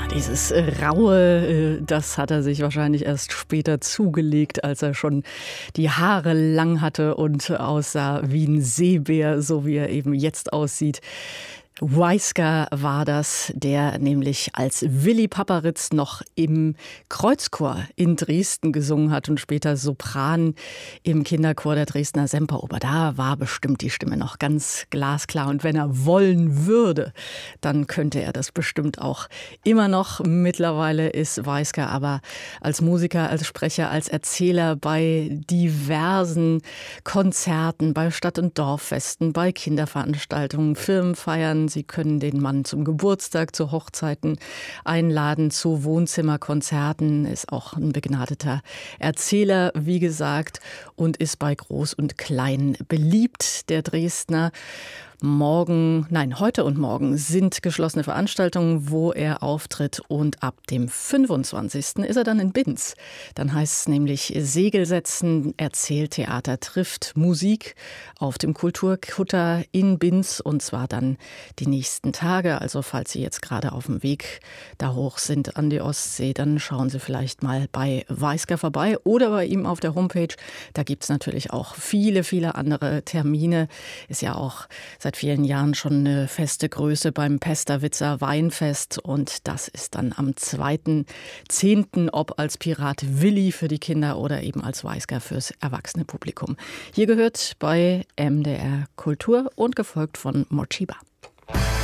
Dieses Raue, das hat er sich wahrscheinlich erst später zugelegt, als er schon die Haare lang hatte und aussah wie ein Seebär, so wie er eben jetzt aussieht. Weisger war das, der nämlich als Willi Papperitz noch im Kreuzchor in Dresden gesungen hat und später Sopran im Kinderchor der Dresdner Semperoper. Da war bestimmt die Stimme noch ganz glasklar. Und wenn er wollen würde, dann könnte er das bestimmt auch immer noch. Mittlerweile ist Weisger aber als Musiker, als Sprecher, als Erzähler bei diversen Konzerten, bei Stadt- und Dorffesten, bei Kinderveranstaltungen, Firmenfeiern. Sie können den Mann zum Geburtstag, zu Hochzeiten einladen, zu Wohnzimmerkonzerten, ist auch ein begnadeter Erzähler, wie gesagt, und ist bei Groß und Klein beliebt, der Dresdner. Heute und morgen sind geschlossene Veranstaltungen, wo er auftritt, und ab dem 25. ist er dann in Binz. Dann heißt es nämlich Segel setzen, Erzähltheater trifft Musik auf dem Kulturkutter in Binz, und zwar dann die nächsten Tage. Also falls Sie jetzt gerade auf dem Weg da hoch sind an die Ostsee, dann schauen Sie vielleicht mal bei Weisger vorbei oder bei ihm auf der Homepage. Da gibt es natürlich auch viele, viele andere Termine. Ist ja auch seit vielen Jahren schon eine feste Größe beim Pesterwitzer Weinfest, und das ist dann am 2.10., ob als Pirat Willi für die Kinder oder eben als Weisger fürs erwachsene Publikum. Hier gehört bei MDR Kultur und gefolgt von Mochiba.